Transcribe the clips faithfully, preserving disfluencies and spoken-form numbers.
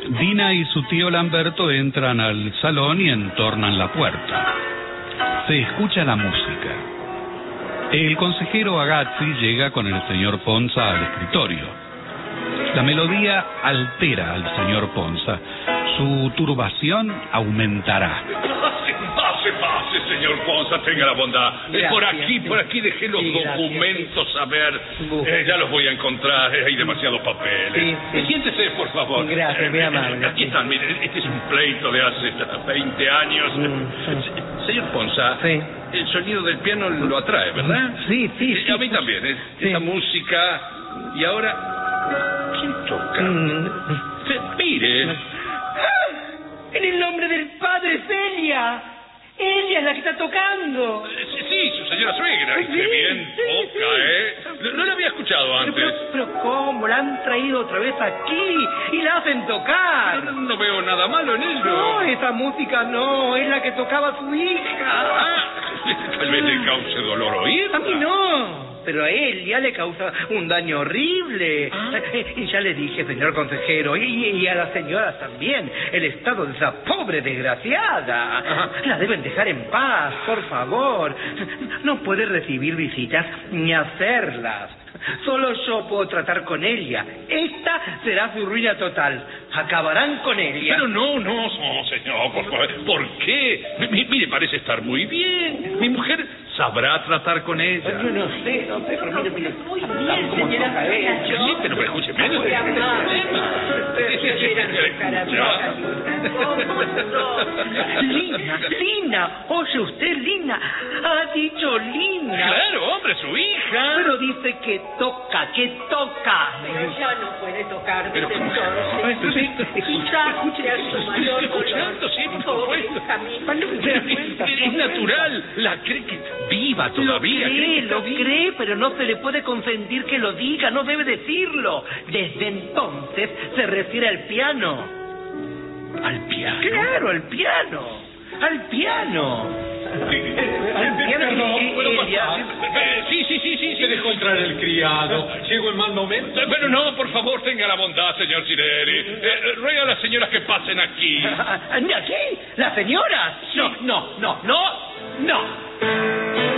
Dina y su tío Lamberto entran al salón y entornan la puerta. Se escucha la música. El consejero Agazzi llega con el señor Ponza al escritorio. La melodía altera al señor Ponza. Su turbación aumentará. Pase, pase, pase, señor Ponza, tenga la bondad. Gracias, por aquí, sí. por aquí dejé los Sí, gracias, documentos, sí. a ver. Eh, ya los voy a encontrar, eh, hay demasiados papeles. Sí, sí. Siéntese, por favor. Gracias, muy amable. Aquí están, mire, este es un pleito de hace veinte años. Mm, Se- Señor Ponza, Sí. el sonido del piano lo atrae, ¿verdad? Sí, sí, Eh, sí. A mí también, eh. Sí. Esa música. Y ahora, ¿quién toca? Mm. Se- Mire. En el nombre del padre, Celia. Ella es la que está tocando. Eh, Sí, sí, su señora suegra. Sí, Qué bien sí, toca, sí. ¿eh? No, no la había escuchado Pero, antes. pero, pero ¿cómo? La han traído otra vez aquí y la hacen tocar. No, no veo nada malo en ello. No, esa música no, es la que tocaba su hija. Ah, tal vez le cause dolor oírla. A mí no, pero a él ya le causa un daño horrible. Ah. Eh, Y ya le dije, señor consejero, y, y a las señoras también, el estado de esa pobre desgraciada. Ajá. La deben dejar en paz, por favor. No puede recibir visitas ni hacerlas. Solo yo puedo tratar con ella. Esta será su ruina total. Acabarán con ella. Pero no, no, no, señor, por favor. ¿Por qué? Mi- Mire, parece estar muy bien. Mi mujer sabrá tratar con ella. Yo no sé, no sé, pero mire, mire. Muy bien, ¿Cómo señora toca ella? Sonia. Sí, pero escúcheme. Muy amable. Lina, Lina, oye usted, Lina, ha dicho Lina. Claro, hombre, su hija. Pero dice que toca, que toca. Pero ya no puede tocar Pero desde ¿cómo? entonces. Pero sí, Quizás escuche, sea su estoy mayor escuchando, dolor. sí, por Pobre supuesto. hija mía. Es, es natural. La cree que viva Lo todavía. cree, cree que está lo viva. cree, pero no se le puede consentir que lo diga, no debe decirlo. Desde entonces se refiere al piano. Al piano. Claro, al piano. Al piano. Al piano Perdón, que ¿puedo ella- pasar? Eh, Sí, sí, sí, sí. Se sí. dejó entrar el criado. Llegó en mal momento. Eh, Pero no, por favor, tenga la bondad, señor Cireri. Eh, eh, ruega a las señoras que pasen aquí. ¿De aquí? ¿Las señoras? No, no, no, no, no.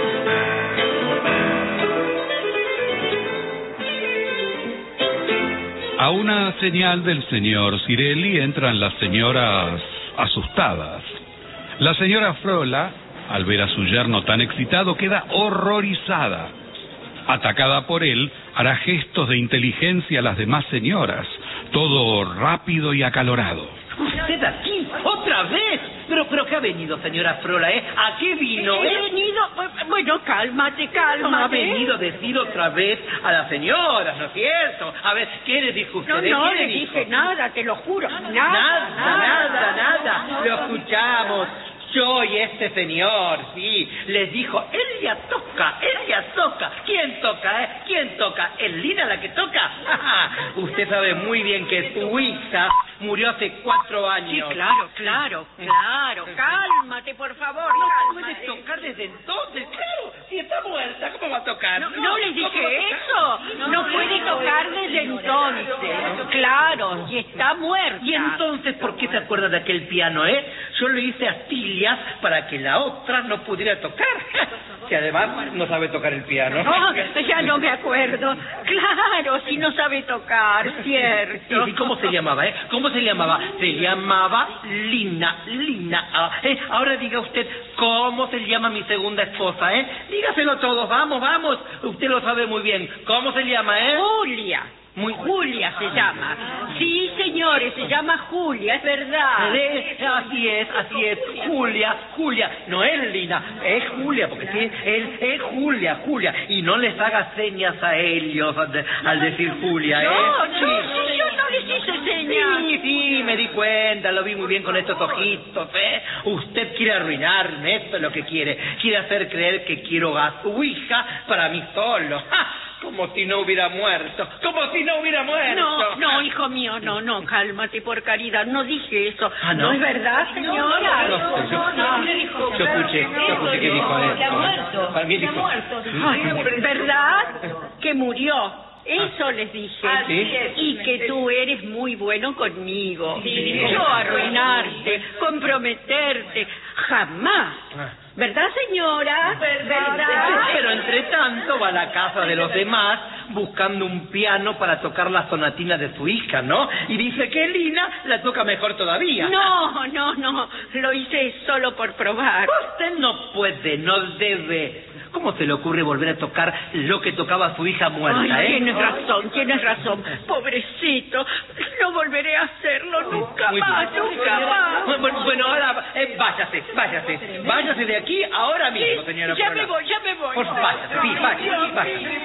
A una señal del señor Cirelli entran las señoras asustadas. La señora Frola, al ver a su yerno tan excitado, queda horrorizada. Atacada por él, hará gestos de inteligencia a las demás señoras, todo rápido y acalorado. ¿Usted aquí? ¿Otra vez? Pero, pero ¿qué ha venido, señora Frola, eh? ¿A qué vino, He eh? venido, bueno, cálmate, No, cálmate. ha venido a decir otra vez a las señoras, ¿no es cierto? A ver, ¿qué le dijo usted? No, eh? no ¿Qué le dijo? dije nada, te lo juro. Nada, Nada, nada, nada. Lo escuchamos. Yo y este señor, sí, les dijo, ella toca, ella toca. ¿Quién toca, eh? ¿Quién toca? ¿Es Lina la que toca? Usted sabe muy bien que su hija murió hace cuatro Sí, años. claro, claro, claro. Cálmate, por favor. No puede cálmate. tocar desde entonces, claro. Si está muerta, ¿cómo va a tocar? No, no le ¿cómo dije va a tocar? eso. No puede tocar desde entonces. Claro, y está muerta. ¿Y entonces por qué se acuerda de aquel piano, eh? Yo lo hice astillas para que la otra no pudiera tocar. Que además no sabe tocar el piano. No, ya no me acuerdo. Claro, si no sabe tocar, cierto. ¿Y cómo se llamaba, eh? ¿Cómo se llamaba? Se llamaba Lina, Lina. Ah, eh, ahora diga usted, ¿cómo se llama mi segunda esposa, eh? Dígaselo todos, vamos, vamos. Usted lo sabe muy bien. ¿Cómo se llama, eh? Julia. Muy Julia se llama. Sí, señores, se llama Julia, es verdad. Eh, Así es, así es. Julia, Julia. No es Lina, es Julia, porque sí, él es Julia, Julia. Y no les haga señas a ellos al, de- al decir Julia, ¿eh? No, no, Sí. si yo no les hice señas. Sí, sí, me di cuenta, lo vi muy bien con estos ojitos, ¿eh? Usted quiere arruinarme, esto es lo que quiere. Quiere hacer creer que quiero a su hija para mí solo. ¡Ja! Como si no hubiera muerto, como si no hubiera muerto. No, no, hijo mío, no, no, cálmate, por caridad, no dije eso. Ah, ¿no? ¿No es verdad, señora? No sé, yo- yo escuché, yo escuché que dijo eso. Se ha muerto. Para mí Se ha dijo- muerto. Ay, ¿verdad? Que murió. Eso les dije. ¿Sí? Y que tú eres muy bueno conmigo. Yo arruinarte, comprometerte, jamás. ¿Verdad, señora? ¿Verdad? Pero entre tanto va a la casa de los demás buscando un piano para tocar la sonatina de su hija, ¿no? Y dice que Lina la toca mejor todavía. No, no, no. Lo hice solo por probar. Usted no puede, no debe. ¿Cómo se le ocurre volver a tocar lo que tocaba su hija muerta, Ay, eh? tienes razón, tienes razón. Pobrecito, no volveré a hacerlo nunca Muy más, bien. nunca más. Bueno, bueno, ahora eh, váyase, váyase. Váyase de aquí ahora mismo, señora. Ya Corona. me voy, ya me voy. Por favor, váyase, sí, váyase, váyase.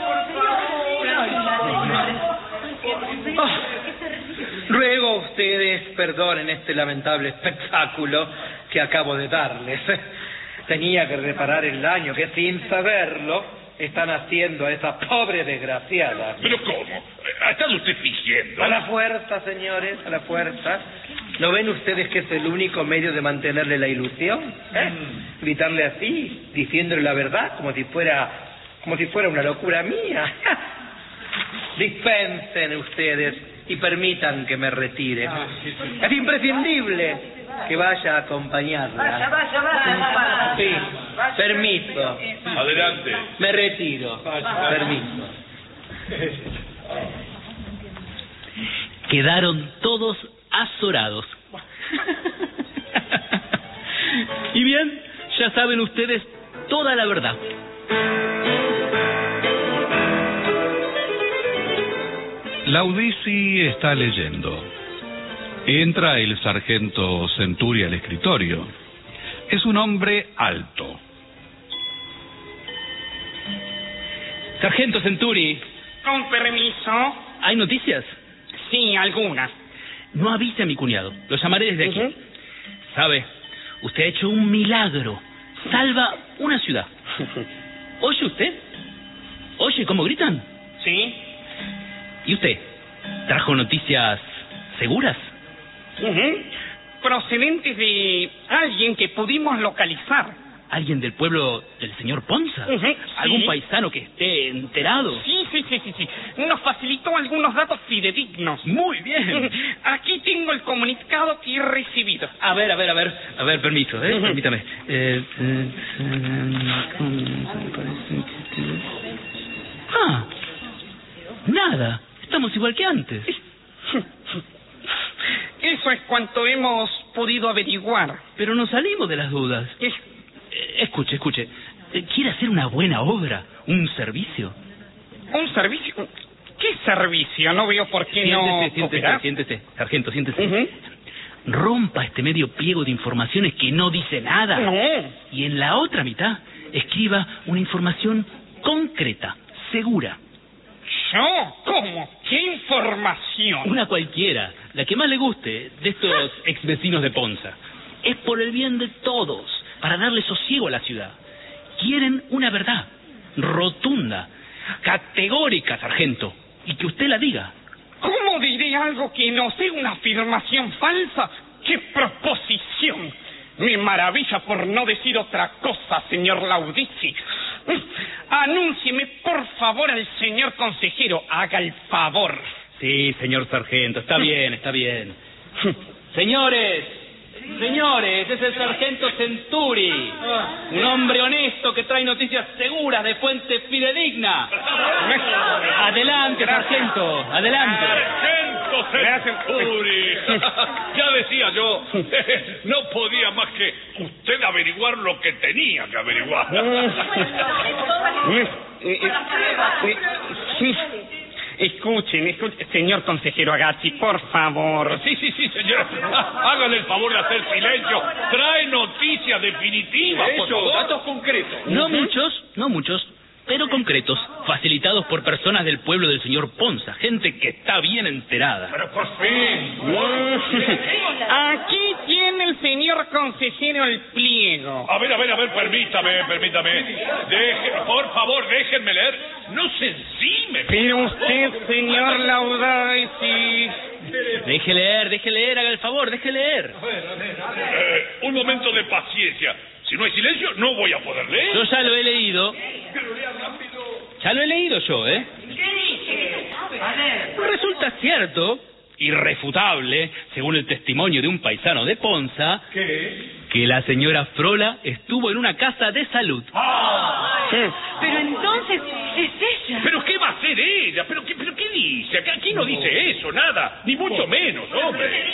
Oh, ruego a ustedes perdonen este lamentable espectáculo que acabo de darles. Tenía que reparar el daño que sin saberlo están haciendo a esa pobre desgraciada. ¿Pero cómo? ¿Ha estado usted fingiendo? A la fuerza, señores, a la fuerza. ¿No ven ustedes que es el único medio de mantenerle la ilusión? ¿Eh? Gritarle así, diciéndole la verdad, como si fuera, como si fuera una locura mía. Dispensen ustedes y permitan que me retire. Es imprescindible que vaya a acompañarla. Vaya, vaya, vaya. Sí, permiso. Adelante. Me retiro. Permiso. Quedaron todos azorados. Y bien, ya saben ustedes toda la verdad. Laudisi está leyendo. Entra el sargento Centuri al escritorio. Es un hombre alto. Sargento Centuri, Con permiso. ¿hay noticias? Sí, algunas. No avise a mi cuñado. Lo llamaré desde aquí. Ujú. Sabe, usted ha hecho un milagro. Salva una ciudad. ¿Oye usted? ¿Oye cómo gritan? Sí. ¿Y usted? ¿Trajo noticias seguras? Ujú. Procedentes de alguien que pudimos localizar. ¿Alguien del pueblo del señor Ponza? Ujú, ¿Algún sí. paisano que esté enterado? Sí, sí, sí, sí, sí. Nos facilitó algunos datos fidedignos. Muy bien. Aquí tengo el comunicado que he recibido. A ver, a ver, a ver, a ver, permiso, ¿eh? Ujú. Permítame. Eh, eh, ah, nada. Estamos igual que antes. Eso es cuanto hemos podido averiguar. Pero no salimos de las dudas. Es- Eh, escuche, escuche. Eh, ¿Quiere hacer una buena obra? ¿Un servicio? ¿Un servicio? ¿Qué servicio? No veo por qué no Siéntese, siéntese, cooperar. siéntese. Sargento, siéntese. Ujú. Rompa este medio pliego de informaciones que no dice nada. No. Y en la otra mitad, escriba una información concreta, segura. ¿Yo? ¿Cómo? ¿Qué información? Una cualquiera, la que más le guste de estos ex vecinos de Ponza. Es por el bien de todos, para darle sosiego a la ciudad. Quieren una verdad, rotunda, categórica, sargento, y que usted la diga. ¿Cómo diré algo que no sea una afirmación falsa? ¡Qué proposición! Me maravilla por no decir otra cosa, señor Laudisi. Anúncieme, por favor, al señor consejero. Haga el favor. Sí, señor sargento, está bien, está bien. Señores, señores, es el sargento Centuri, un hombre honesto que trae noticias seguras de fuente fidedigna. Adelante, sargento, adelante. Sargento Centuri. Ya decía yo, no podía más que usted averiguar lo que tenía que averiguar. Escuchen, escuchen, señor consejero Agazzi, por favor. Sí, sí, sí, señor. Háganle el favor de hacer silencio. Trae noticias definitivas, por favor. datos concretos. No muchos, no muchos, pero concretos, facilitados por personas del pueblo del señor Ponza, gente que está bien enterada. Pero por fin. Aquí tiene el señor consejero el pliego. A ver, a ver, a ver, permítame, permítame. Deje, por favor, déjenme leer. No se encime. Pero usted, señor Laudisi... Deje leer, deje leer, haga el favor, deje leer. Eh, un momento de paciencia. Si no hay silencio, no voy a poder leer. Yo ya lo he leído. Ya lo he leído yo, ¿eh? ¿Qué dice? Resulta cierto, irrefutable, según el testimonio de un paisano de Ponza, ¿Qué? que la señora Frola estuvo en una casa de salud. ¡Ah! Pero entonces es ella. ¿Pero qué va a hacer ella? ¿Pero qué, pero qué dice? Acá- Aquí no dice eso, nada. Ni mucho menos, hombre.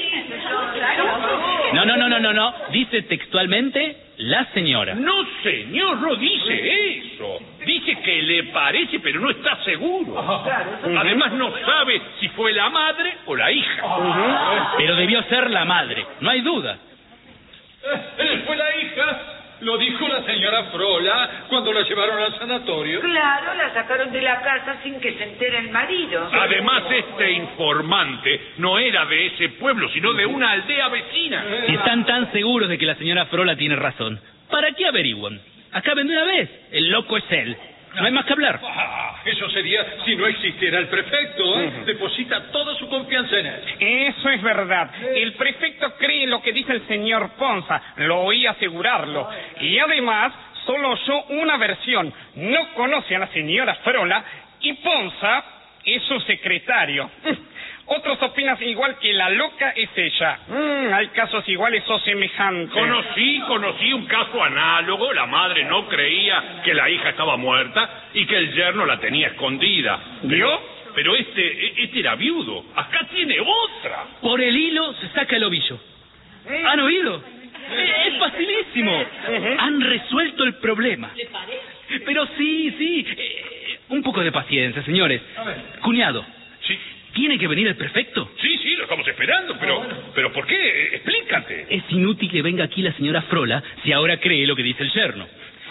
No, no, no, no, no, no. Dice textualmente la señora. No, señor, no dice eso. Dice que le parece, pero no está seguro. Además, no sabe si fue la madre o la hija. Pero debió ser la madre, no hay duda. Eh, Fue la hija. Lo dijo la señora Frola cuando la llevaron al sanatorio. Claro, la sacaron de la casa sin que se entere el marido. Además, este informante no era de ese pueblo, sino de una aldea vecina. Si están tan seguros de que la señora Frola tiene razón, ¿para qué averiguan? Acaben de una vez. El loco es él. No hay más que hablar. Ah, eso sería si no existiera el prefecto, ¿eh? Deposita toda su confianza en él. Eso es verdad. El prefecto cree lo que dice el señor Ponza. Lo oí asegurarlo. Y además, solo oyó una versión. No conoce a la señora Frola y Ponza es su secretario. Otros opinan igual que la loca es ella. Mm, hay casos iguales o semejantes. Conocí, conocí un caso análogo. La madre no creía que la hija estaba muerta y que el yerno la tenía escondida. ¿Vio? Pero este, este era viudo. Acá tiene otra. Por el hilo se saca el ovillo. ¿Han oído? Eh, Es facilísimo. Han resuelto el problema. ¿Le parece? Pero sí, sí. eh, un poco de paciencia, señores. Cuñado, Sí, ¿tiene que venir el prefecto? sí, sí, lo estamos esperando. Pero, pero ¿por qué? Explícate. Es inútil que venga aquí la señora Frola si ahora cree lo que dice el yerno.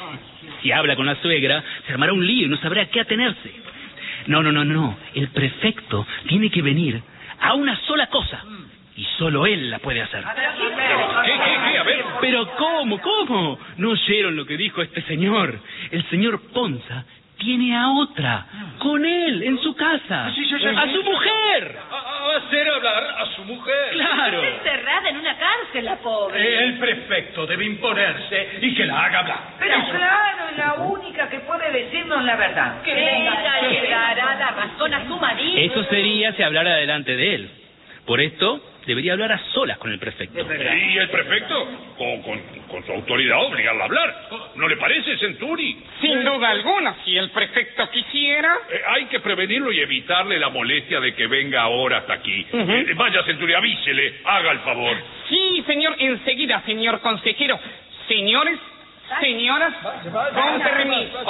Si habla con la suegra, se armará un lío y no sabrá a qué atenerse. No, no, no, no. El prefecto tiene que venir a una sola cosa. Y solo él la puede hacer. ¿Qué, qué, qué? A ver. Pero ¿cómo, cómo? ¿No oyeron lo que dijo este señor? El señor Ponza tiene a otra, con él, en su casa. ¡A su mujer! A, a hacer hablar a su mujer. ¡Claro! Encerrada en una cárcel, la pobre. Eh, El prefecto debe imponerse y que la haga hablar. Pero claro, es la única que puede decirnos la verdad. Que venga, le dará la razón a su marido. Eso sería si hablara delante de él. Por esto, debería hablar a solas con el prefecto. ¿Y el prefecto? Con, con, con su autoridad obligarla a hablar. ¿No le parece, Centuri? Sin duda alguna, si el prefecto quisiera... Eh, hay que prevenirlo y evitarle la molestia de que venga ahora hasta aquí. Eh, vaya, Centuri, avísele, haga el favor. Sí, señor, enseguida, señor consejero. Señores, señoras, con permiso.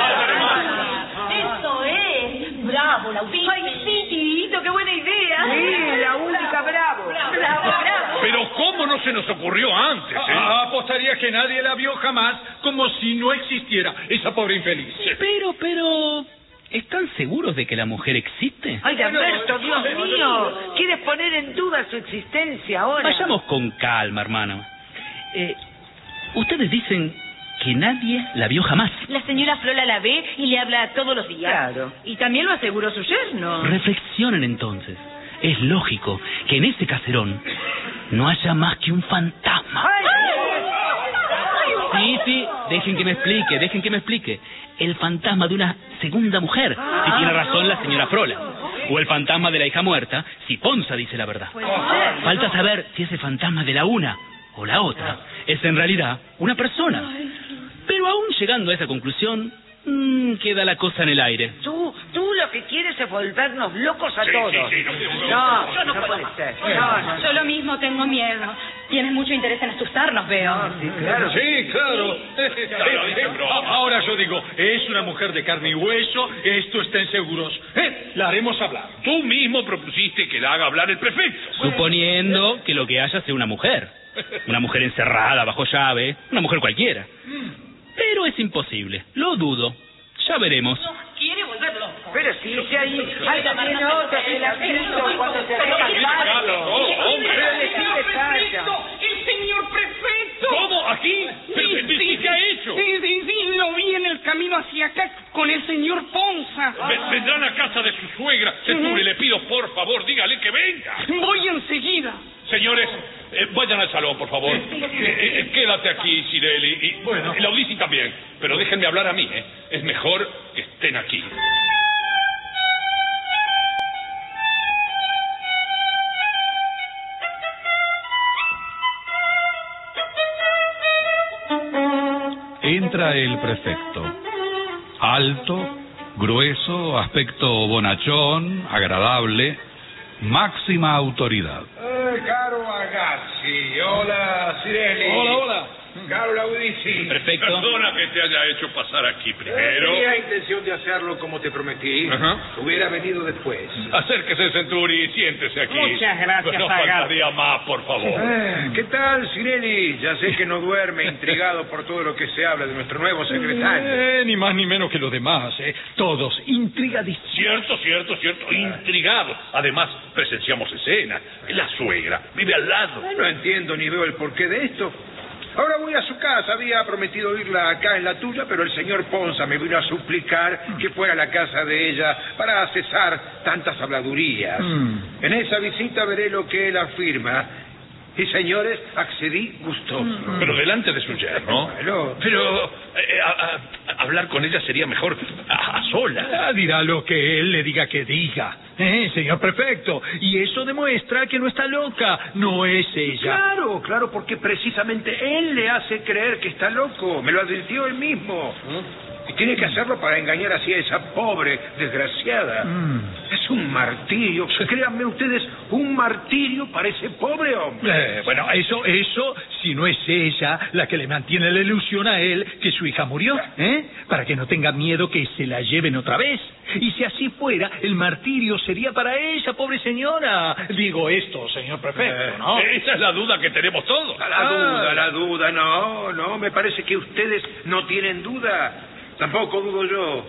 Eso es. Bravo, Laudito. Ay, sí, Tito, qué buena idea. Sí, la única bravo. Bravo, bravo. Pero ¿cómo no se nos ocurrió antes, eh? Ah, apostaría que nadie la vio jamás, como si no existiera esa pobre infeliz. Pero, pero... ¿Están seguros de que la mujer existe? Ay, Alberto, Dios mío. ¿Quieres poner en duda su existencia ahora? Vayamos con calma, hermano. Eh, ustedes dicen que nadie la vio jamás. La señora Frola la ve y le habla todos los días. Claro. Y también lo aseguró su yerno. Reflexionen entonces. Es lógico que en ese caserón no haya más que un fantasma. Ay, Sí, sí, dejen que me explique, dejen que me explique. El fantasma de una segunda mujer, si tiene razón la señora Frola. O el fantasma de la hija muerta, si Ponza dice la verdad. Falta saber si ese fantasma de la una o la otra es en realidad una persona. Pero aún llegando a esa conclusión, mmm, queda la cosa en el aire. Tú, tú lo que quieres es volvernos locos a Sí, todos. sí, sí, no, no, Yo no no puedo puede más. ser. No, no, Yo lo mismo tengo miedo. Tienes mucho interés en asustarnos, veo. no, sí, claro. Sí, claro. Eh, eh, a- Ahora yo digo, es una mujer de carne y hueso, esto estén seguros. Eh, la haremos hablar. Tú mismo propusiste que la haga hablar el prefecto. Suponiendo que lo que haya sea una mujer. Una mujer encerrada, bajo llave, una mujer cualquiera. Pero es imposible, lo dudo. Ya veremos. Quiere volver loco. Pero sí, si hay, hay también otra que la ha visto cuando se deja llevar. Pero decirle calla. ¡El señor prefecto! ¿Cómo? ¿Aquí? ¿Pero, Sí, pero, sí, ¿qué ha hecho? Sí, sí, sí, lo vi en el camino hacia acá con el señor Ponza. Ve- Vendrán a casa de su suegra. Centuri, le pido por favor, dígale que venga. Voy enseguida. Señores, eh, vayan al salón, por favor. Eh, eh, quédate aquí, Cirelli. Y, Bueno. y Laudisi también. Pero déjenme hablar a mí, ¿eh? Es mejor que estén aquí. entra el prefecto. Alto, grueso, aspecto bonachón, agradable, máxima autoridad. Eh, caro Agazzi, hola Cirelli. Hola, hola. Caro Laudisi. Prefecto. Perdona que te haya hecho pasar aquí Eh, primero. tenía intención de hacerlo como te prometí. Ajá. Hubiera venido después. Acérquese, Centuri, siéntese aquí. Muchas gracias, No Agazzi. faltaría más, por favor. Eh, ¿Qué tal, Cirelli? Ya sé que no duerme intrigado por todo lo que se habla de nuestro nuevo secretario. Eh, ni más ni menos que los demás, ¿eh? Todos intrigadísimos. Cierto, cierto, cierto. Intrigado. Además, presenciamos escena. La suegra vive al lado. No entiendo ni veo el porqué de esto. Ahora voy a su casa. Había prometido irla acá en la tuya, pero el señor Ponza me vino a suplicar que fuera a la casa de ella para cesar tantas habladurías. Mm. En esa visita veré lo que él afirma. Y, señores, accedí gustoso. Pero delante de su yerno. Bueno. Pero eh, a- a- hablar con ella sería mejor a, a solas. Ah, dirá lo que él le diga que diga. Eh, señor prefecto. Y eso demuestra que no está loca. No es ella. Claro, claro, porque precisamente él le hace creer que está loco. Me lo advirtió él mismo. Y tiene que hacerlo para engañar así a esa pobre desgraciada. Mm. Es un martirio. Créanme ustedes, un martirio para ese pobre hombre. Eh, bueno, eso, eso, si no es ella la que le mantiene la ilusión a él que su hija murió, ¿eh? Para que no tenga miedo que se la lleven otra vez. Y si así fuera, el martirio sería para ella, pobre señora. Digo esto, señor prefecto, ¿no? Esa es la duda que tenemos todos. La duda, la duda, no, no, me parece que ustedes no tienen duda. Tampoco dudo yo.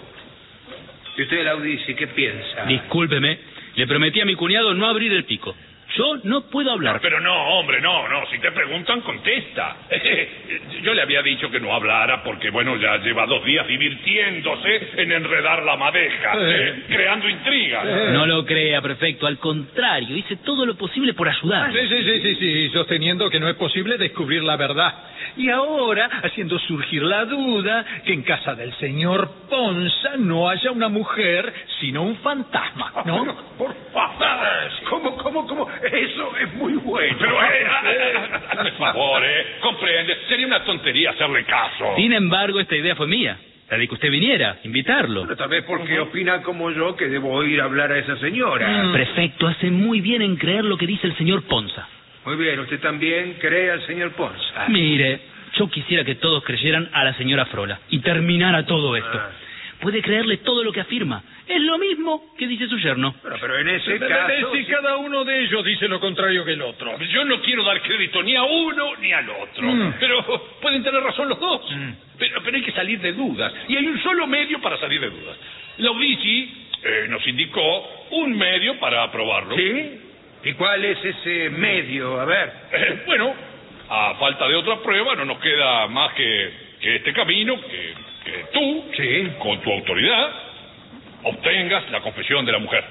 ¿Y usted, Laudisi, qué piensa? Discúlpeme, le prometí a mi cuñado no abrir el pico. Yo no puedo hablar. Pero no, hombre, no, no. Si te preguntan, contesta. Yo le había dicho que no hablara porque, bueno, ya lleva dos días divirtiéndose en enredar la madeja, eh, creando intrigas. No lo crea, prefecto. Al contrario, hice todo lo posible por ayudar. Sí, sí, sí, sí, sí, sosteniendo que no es posible descubrir la verdad. Y ahora, haciendo surgir la duda que en casa del señor Ponza no haya una mujer, sino un fantasma, ¿no? Pero, por favor. ¿Cómo, cómo, cómo? Eso es muy bueno. Pero, eh, hazme favor, eh, comprende. Sería una tontería hacerle caso. Sin embargo, esta idea fue mía. La de que usted viniera, invitarlo. Pero tal vez porque opina como yo que debo ir a hablar a esa señora. Prefecto, hace muy bien en creer lo que dice el señor Ponza. Muy bien, usted también cree al señor Ponza. Mire, yo quisiera que todos creyeran a la señora Frola y terminara todo esto. Ah. Puede creerle todo lo que afirma. Es lo mismo que dice su yerno. Pero, pero en ese Pero, caso... si cada uno de ellos dice lo contrario que el otro. Yo no quiero dar crédito ni a uno ni al otro. Mm. Pero pueden tener razón los dos. Pero, pero hay que salir de dudas. Y hay un solo medio para salir de dudas. Laudisi eh, nos indicó un medio para aprobarlo. ¿Sí? ¿Y cuál es ese medio? A ver. Eh, bueno, a falta de otra prueba no nos queda más que, que este camino, que, que tú, Sí. con tu autoridad, obtengas la confesión de la mujer.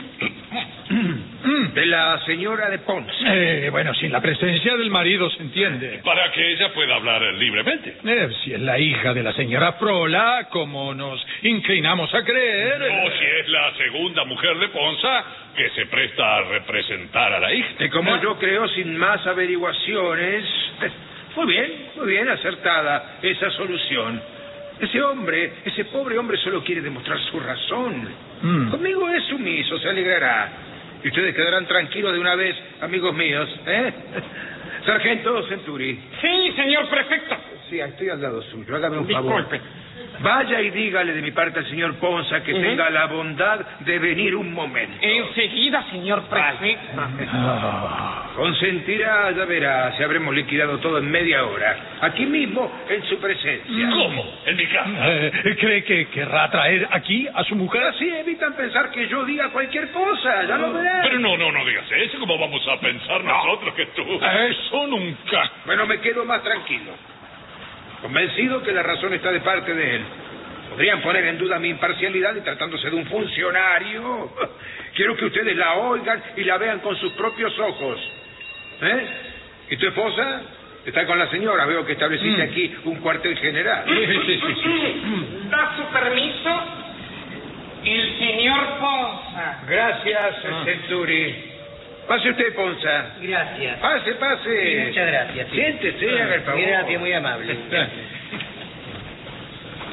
De la señora de Ponce. Eh, bueno, sin la presencia del marido se entiende. Para que ella pueda hablar libremente. Eh, si es la hija de la señora Frola, como nos inclinamos a creer... O si es la segunda mujer de Ponza que se presta a representar a la hija. Y como yo creo, sin más averiguaciones... Muy bien, muy bien, acertada esa solución. Ese hombre, ese pobre hombre solo quiere demostrar su razón. Mm. Conmigo es sumiso, se alegrará. Y ustedes quedarán tranquilos de una vez, amigos míos, ¿eh? Sargento Centuri. Sí, señor prefecto. Sí, estoy al lado suyo, hágame un favor. Disculpe. Vaya y dígale de mi parte al señor Ponza que Ujú. tenga la bondad de venir un momento. Enseguida, señor prefecto. Ah. Consentirá, ya verá, si habremos liquidado todo en media hora. Aquí mismo, en su presencia. ¿Cómo? En mi casa. Eh, ¿Cree que querrá traer aquí a su mujer? Así evitan pensar que yo diga cualquier cosa, ya lo verán. Pero no, no, no digas eso. ¿Cómo vamos a pensar nosotros que tú? Eso nunca. Bueno, me quedo más tranquilo. Convencido que la razón está de parte de él. Podrían poner en duda mi imparcialidad y tratándose de un funcionario. Quiero que ustedes la oigan y la vean con sus propios ojos. ¿Eh? ¿Y tu esposa? Está con la señora. Veo que estableciste Mm. aquí un cuartel general. Sí, sí, sí, sí. ¿Da su permiso? El señor Ponza. Gracias, Centuri. Pase usted, Ponza. Gracias. Pase, pase. Sí, muchas gracias, sí. Siéntese, haga el favor. Gracias, muy amable.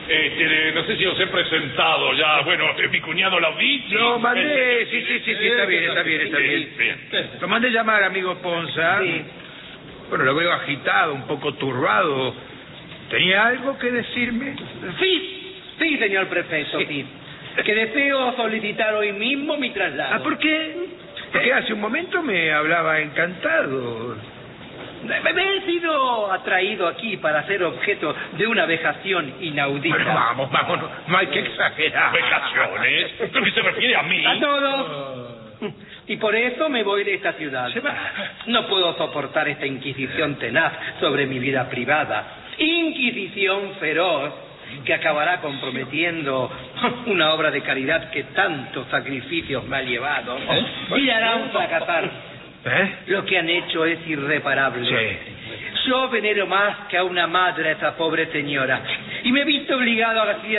Este, no sé si os he presentado ya. Bueno, es mi cuñado Laudici. Lo mandé, sí, sí, sí, sí, está bien, está bien, está bien. Bien. Lo mandé llamar, amigo Ponza. Sí. Bueno, lo veo agitado, un poco turbado. ¿Tenía algo que decirme? Sí, sí, señor prefecto, sí. Que deseo solicitar hoy mismo mi traslado. Ah, ¿por qué? Porque hace un momento me hablaba encantado. Me, me he sido atraído aquí para ser objeto de una vejación inaudita. Bueno, vamos, vamos, no, no hay que exagerar. ¿Vejaciones? ¿Pero que se refiere a mí? A todos. Y por eso me voy de esta ciudad. Se va. No puedo soportar esta inquisición tenaz sobre mi vida privada. Inquisición feroz que acabará comprometiendo una obra de caridad que tantos sacrificios me ha llevado. ¿Eh? Y harán fracasar. ¿Eh? Lo que han hecho es irreparable. Sí. Yo venero más que a una madre a esa pobre señora. Y me he visto obligado a hacer...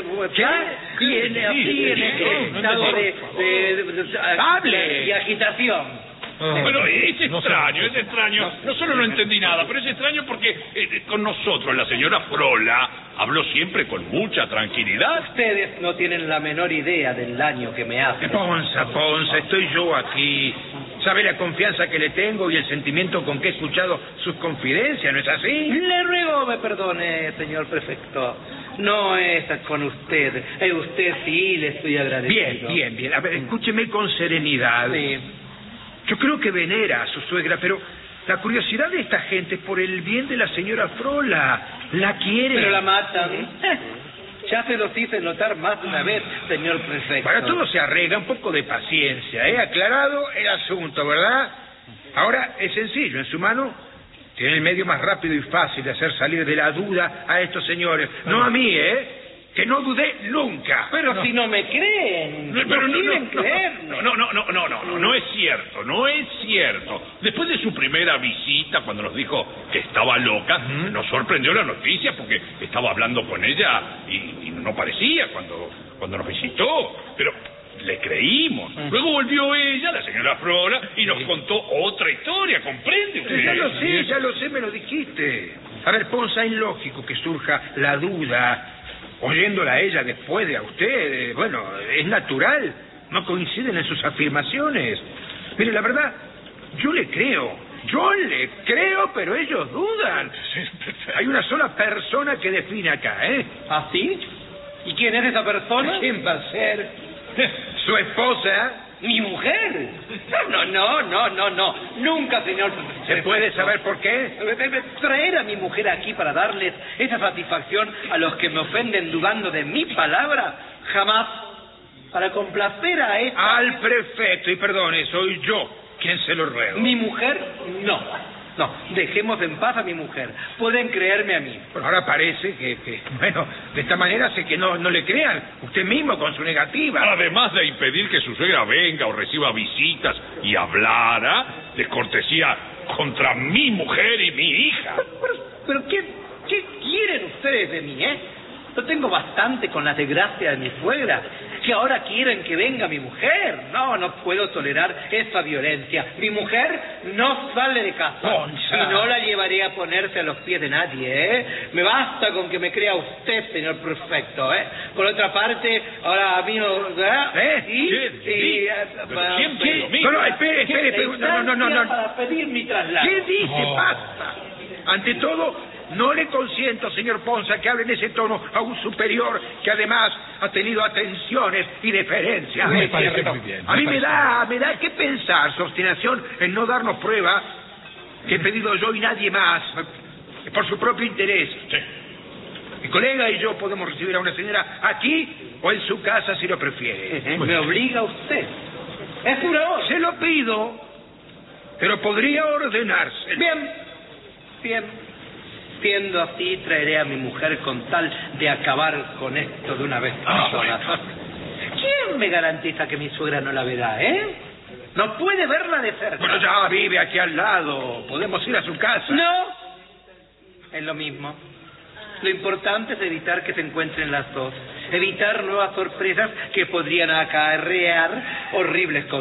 Y en, así, en este estado de... de, de, de ¡Hable! y agitación. Pero es extraño, es extraño. No solo no entendí nada, pero es extraño porque eh, con nosotros la señora Frola habló siempre con mucha tranquilidad. Ustedes no tienen la menor idea del daño que me hace. Ponza, Ponza, estoy yo aquí. ¿Sabe la confianza que le tengo y el sentimiento con que he escuchado sus confidencias, no es así? Le ruego me perdone, señor prefecto. No es con usted. A usted sí le estoy agradecido. Bien, bien, bien. A ver, escúcheme con serenidad. Sí. Yo creo que venera a su suegra, pero la curiosidad de esta gente es por el bien de la señora Frola. La quiere. Pero la matan. Ya se los hice notar más de una vez, señor prefecto. Para todo se arregla, un poco de paciencia, ¿eh? Aclarado el asunto, ¿verdad? Ahora, es sencillo, en su mano tiene el medio más rápido y fácil de hacer salir de la duda a estos señores. No a mí, ¿eh? Que no dudé nunca. Pero no. Si no me creen, No, pero no, no, quieren no, creerme. no, no, no, no, no, no, no es cierto, no es cierto. Después de su primera visita, cuando nos dijo que estaba loca, ¿Mm? nos sorprendió la noticia porque estaba hablando con ella y, y no parecía cuando, cuando nos visitó. Pero le creímos. ¿Mm? Luego volvió ella, la señora Frola, y nos contó otra historia, ¿comprende usted? Ya lo sé, ya lo sé, me lo dijiste. A ver, Ponza, es lógico que surja la duda oyéndola a ella después de a usted. eh, Bueno, es natural. No coinciden en sus afirmaciones. Mire, la verdad, yo le creo. Yo le creo, pero ellos dudan. Hay una sola persona que define acá, ¿eh? ¿Ah, sí? ¿Y quién es esa persona? ¿Quién va a ser? ¿Su esposa? ¿Mi mujer? No, no, no, no, no. Nunca, señor. ¿Se puede saber por qué? Traer a mi mujer aquí para darles esa satisfacción a los que me ofenden dudando de mi palabra, jamás. Para complacer a esta... Al prefecto, y perdone, soy yo quien se lo ruego. Mi mujer, no. No, dejemos en paz a mi mujer. Pueden creerme a mí. Bueno, ahora parece que, que, bueno, de esta manera hace que no, no le crean. Usted mismo con su negativa. Además de impedir que su suegra venga o reciba visitas y hablara, descortesía contra mi mujer y mi hija. Pero, pero ¿qué, ¿qué quieren ustedes de mí, eh? Yo tengo bastante con la desgracia de mi suegra. Que ahora quieren que venga mi mujer. No, no puedo tolerar esa violencia. Mi mujer no sale de casa. Ponza. Y no la llevaré a ponerse a los pies de nadie, ¿eh? Me basta con que me crea usted, señor prefecto, ¿eh? Por otra parte, ahora a mí no... ¿verdad? ¿Eh? Sí, ¿Qué? sí, Sí. eh, Pero para- siempre sí. lo mismo. No, no, espere, espere, espere. No, no, no, no. Para pedir mi traslado. ¿Qué dice? Basta. Ante todo, no le consiento, señor Ponza, que hable en ese tono a un superior que además ha tenido atenciones y deferencias. Me parece muy bien. A mí me parece da, me da que pensar su obstinación en no darnos prueba que he pedido yo y nadie más, por su propio interés. Sí. Mi colega y yo podemos recibir a una señora aquí o en su casa si lo prefiere. Me obliga usted. Es una orden. Se lo pido, pero podría ordenarse. Bien, bien. Siendo así, traeré a mi mujer con tal de acabar con esto de una vez por Ah, todas. ¿Quién me garantiza que mi suegra no la verá, eh? No puede verla de cerca. Bueno, ya vive aquí al lado. Podemos ir a su casa. No. Es lo mismo. Lo importante es evitar que se encuentren las dos. Evitar nuevas sorpresas que podrían acarrear horribles cosas.